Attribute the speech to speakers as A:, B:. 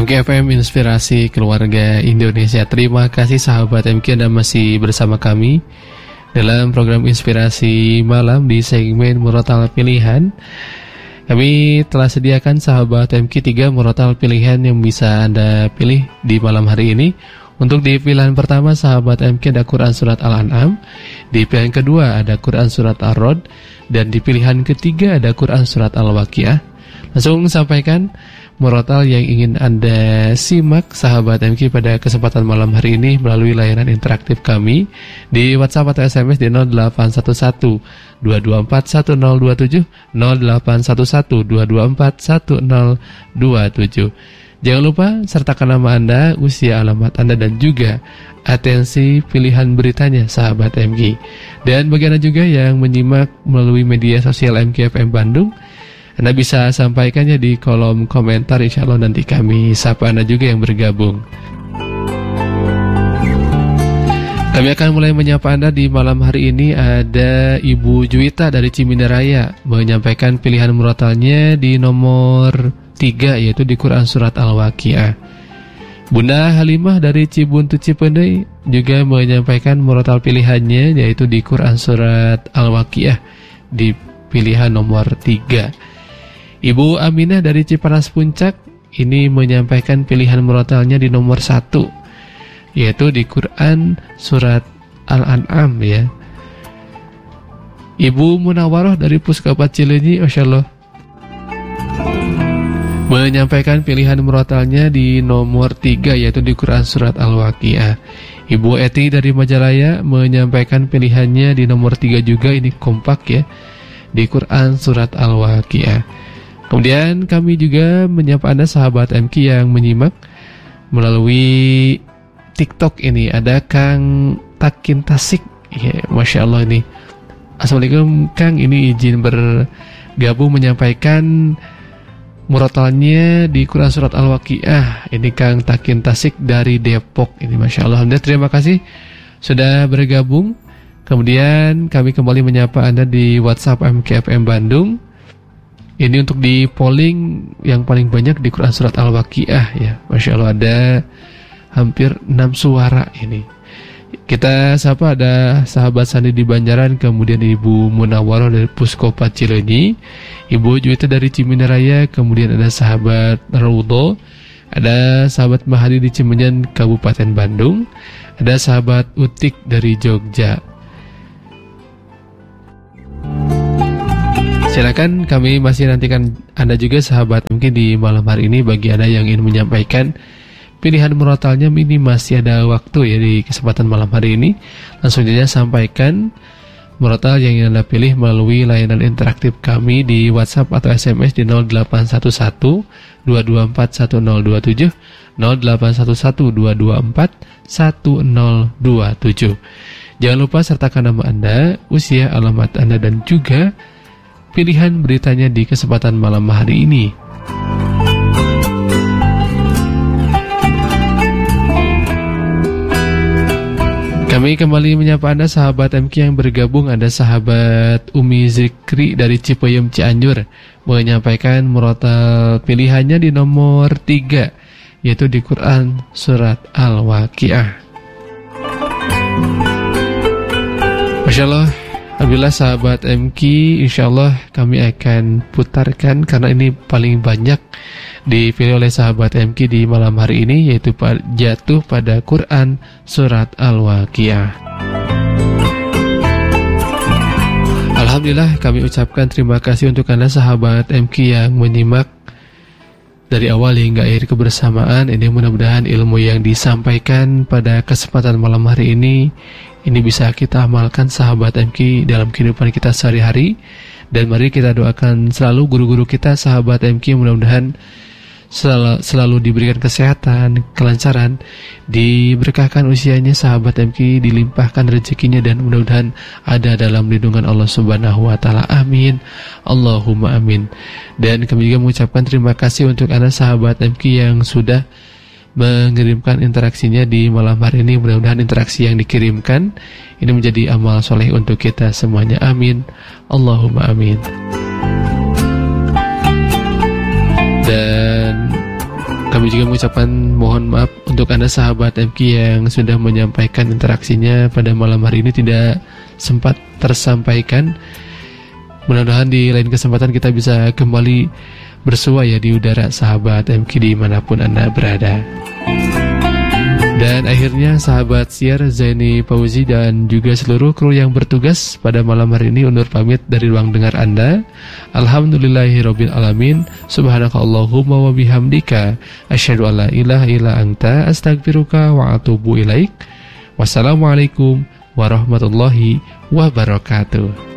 A: MKFM Inspirasi Keluarga Indonesia. Terima kasih sahabat MK, Anda masih bersama kami dalam program Inspirasi Malam di segmen Murotal Pilihan. Kami telah sediakan sahabat MK 3 murotal pilihan yang bisa Anda pilih di malam hari ini. Untuk di pilihan pertama sahabat MK ada Quran Surat Al-An'am, di pilihan kedua ada Quran Surat Ar-Rod, dan di pilihan ketiga ada Quran Surat Al-Waqiah. Langsung sampaikan murotal yang ingin Anda simak sahabat MK pada kesempatan malam hari ini melalui layanan interaktif kami di WhatsApp atau SMS di 0811 224 1027 0811 224 1027. Jangan lupa sertakan nama Anda, usia, alamat Anda, dan juga atensi pilihan beritanya sahabat MK. Dan bagi Anda juga yang menyimak melalui media sosial MKFM Bandung, Anda bisa sampaikannya di kolom komentar, insya Allah nanti kami sapa Anda juga yang bergabung. Kami akan mulai menyapa Anda di malam hari ini. Ada Ibu Juwita dari Cimindaraya menyampaikan pilihan murotalnya di nomor 3, yaitu di Quran Surat Al-Waqiah. Bunda Halimah dari Cibuntu Cipendei juga menyampaikan murotal pilihannya, yaitu di Quran Surat Al-Waqiah di pilihan nomor 3. Ibu Aminah dari Cipanas Puncak ini menyampaikan pilihan murotalnya di nomor 1, yaitu di Quran Surat Al-An'am ya. Ibu Munawaroh dari Puskapat Cileunyi, Masyaallah, menyampaikan pilihan murotalnya di nomor 3, yaitu di Quran Surat Al-Waqiah. Ibu Eti dari Majalaya menyampaikan pilihannya di nomor 3 juga, ini kompak ya, di Quran Surat Al-Waqiah. Kemudian kami juga menyapa Anda sahabat MK yang menyimak melalui TikTok ini. Ada Kang Takin Tasik ya, Masya Allah ini. Assalamualaikum Kang, ini izin bergabung menyampaikan murotalnya di Quran Surat Al-Waqiah. Ini Kang Takin Tasik dari Depok ini, Masya Allah. Terima kasih sudah bergabung. Kemudian kami kembali menyapa Anda di WhatsApp MKFM Bandung. Ini untuk di polling yang paling banyak di Quran Surat Al-Waqiah ya. Masya Allah, ada hampir 6 suara ini. Kita sapa, ada sahabat Sandi di Banjaran, kemudian Ibu Munawaroh dari Puskopat Cileunyi, Ibu Juwita dari Cimindaraya, kemudian ada sahabat Raudho, ada sahabat Mahadi di Cimenyan Kabupaten Bandung, ada sahabat Utik dari Jogja. Silakan, kami masih nantikan Anda juga sahabat mungkin di malam hari ini. Bagi Anda yang ingin menyampaikan pilihan murotalnya, ini masih ada waktu ya di kesempatan malam hari ini. Langsung saja sampaikan murotal yang ingin Anda pilih melalui layanan interaktif kami di WhatsApp atau SMS di 0811 224 1027 0811 224 1027. Jangan lupa sertakan nama Anda, usia, alamat Anda, dan juga pilihan beritanya di kesempatan malam hari ini. Kami kembali menyapa Anda sahabat MK yang bergabung. Ada sahabat Umi Zikri dari Cipayung Cianjur menyampaikan murotal pilihannya di nomor 3, yaitu di Quran Surat Al-Waqiah. Masya Allah, alhamdulillah sahabat MK, insya Allah kami akan putarkan karena ini paling banyak dipilih oleh sahabat MK di malam hari ini, yaitu jatuh pada Quran Surat Al-Waqiah. Alhamdulillah kami ucapkan terima kasih untuk Anda sahabat MK yang menyimak dari awal hingga akhir kebersamaan. Ini mudah-mudahan ilmu yang disampaikan pada kesempatan malam hari ini bisa kita amalkan sahabat MK dalam kehidupan kita sehari-hari. Dan mari kita doakan selalu guru-guru kita sahabat MK, mudah-mudahan selalu diberikan kesehatan, kelancaran, diberkahkan usianya sahabat MK, dilimpahkan rezekinya, dan mudah-mudahan ada dalam lindungan Allah Subhanahu wa taala. Amin. Allahumma amin. Dan kami juga mengucapkan terima kasih untuk Anda sahabat MK yang sudah mengirimkan interaksinya di malam hari ini. Mudah-mudahan interaksi yang dikirimkan ini menjadi amal soleh untuk kita semuanya. Amin. Allahumma amin. Dan kami juga mengucapkan mohon maaf untuk Anda sahabat MQ yang sudah menyampaikan interaksinya pada malam hari ini tidak sempat tersampaikan. Mudah-mudahan di lain kesempatan kita bisa kembali bersua ya di udara sahabat MQ dimanapun Anda berada. Dan akhirnya sahabat siar Zaini Fauzi dan juga seluruh kru yang bertugas pada malam hari ini undur pamit dari ruang dengar Anda. Alhamdulillahirabbil alamin. Subhanakallahumma wa bihamdika asyhadu an la ilaha illa anta astaghfiruka wa atubu ilaik. Wassalamualaikum warahmatullahi wabarakatuh.